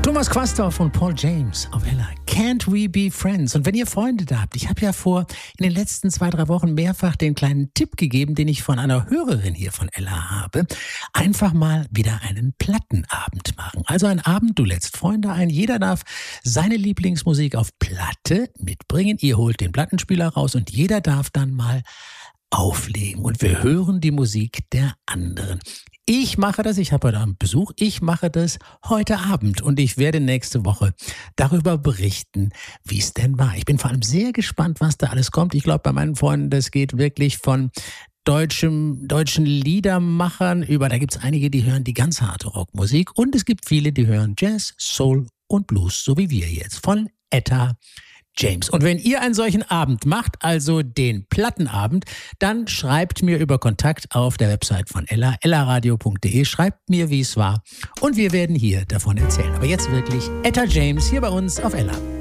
Thomas Quasthoff und Paul James auf Ella. Can't we be friends? Und wenn ihr Freunde da habt, ich habe ja in den letzten 2-3 Wochen mehrfach den kleinen Tipp gegeben, den ich von einer Hörerin hier von Ella habe. Einfach mal wieder einen Plattenabend machen. Also ein Abend, du lädst Freunde ein, jeder darf seine Lieblingsmusik auf Platte mitbringen. Ihr holt den Plattenspieler raus und jeder darf dann mal auflegen. Und wir hören die Musik der anderen. Ich mache das, ich habe heute Abend Besuch, ich mache das heute Abend und ich werde nächste Woche darüber berichten, wie es denn war. Ich bin vor allem sehr gespannt, was da alles kommt. Ich glaube, bei meinen Freunden, das geht wirklich von deutschen Liedermachern über, da gibt es einige, die hören die ganz harte Rockmusik und es gibt viele, die hören Jazz, Soul und Blues, so wie wir jetzt, von Etta James. Und wenn ihr einen solchen Abend macht, also den Plattenabend, dann schreibt mir über Kontakt auf der Website von Ella, ellaradio.de, schreibt mir, wie es war und wir werden hier davon erzählen. Aber jetzt wirklich Etta James hier bei uns auf Ella.